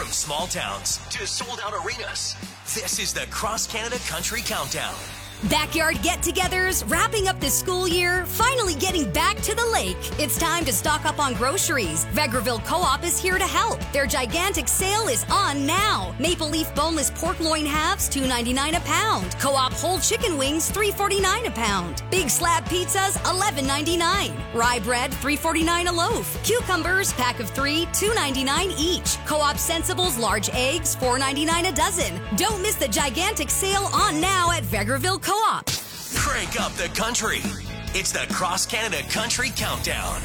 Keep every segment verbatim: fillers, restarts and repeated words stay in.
small towns to sold-out arenas, this is the Cross Canada Country Countdown. Backyard get-togethers, wrapping up the school year, finally getting back to the lake. It's time to stock up on groceries. Vegreville Co-op is here to help. Their gigantic sale is on now. Maple Leaf boneless pork loin halves, two ninety-nine a pound. Co-op whole chicken wings, three forty-nine a pound. Big slab pizzas, eleven ninety-nine. Rye bread, three forty-nine a loaf. Cucumbers, pack of three, two ninety-nine each. Co-op Sensibles large eggs, four ninety-nine a dozen. Don't miss the gigantic sale on now at Vegreville Co-op. Co-op. Crank up the country. It's the Cross Canada Country Countdown.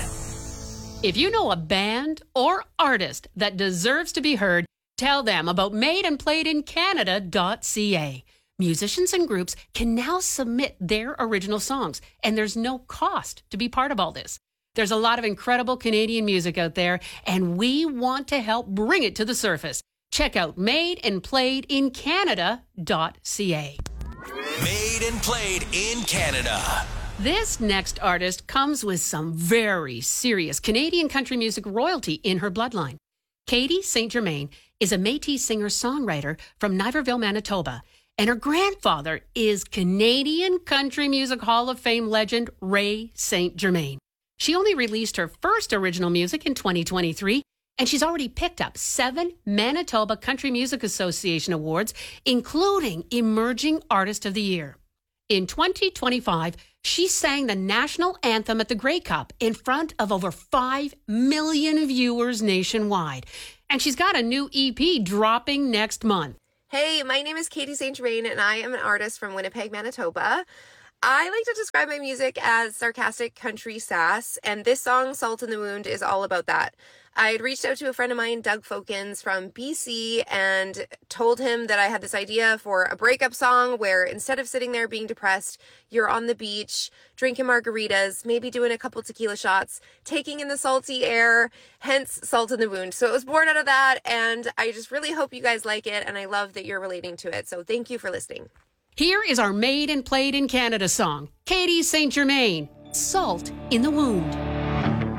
If you know a band or artist that deserves to be heard, tell them about made and played in canada dot c a. Musicians and groups can now submit their original songs, and there's no cost to be part of all this. There's a lot of incredible Canadian music out there, and we want to help bring it to the surface. Check out made and played in canada dot c a. Made and played in Canada. This next artist comes with some very serious Canadian country music royalty in her bloodline. Katie Saint Germain is a Métis singer-songwriter from Niverville, Manitoba, and her grandfather is Canadian Country Music Hall of Fame legend Ray Saint Germain. She only released her first original music in twenty twenty-three, and she's already picked up seven Manitoba Country Music Association awards, including Emerging Artist of the Year. In twenty twenty-five, she sang the national anthem at the Grey Cup in front of over five million viewers nationwide. And she's got a new E P dropping next month. Hey, my name is Katie Saint Germain, and I am an artist from Winnipeg, Manitoba. I like to describe my music as sarcastic country sass, and this song, Salt in the Wound, is all about that. I had reached out to a friend of mine, Doug Folkens from B C, and told him that I had this idea for a breakup song where instead of sitting there being depressed, you're on the beach, drinking margaritas, maybe doing a couple tequila shots, taking in the salty air, hence Salt in the Wound. So it was born out of that, and I just really hope you guys like it, and I love that you're relating to it. So thank you for listening. Here is our Made and Played in Canada song, Katie Saint Germain, Salt in the Wound.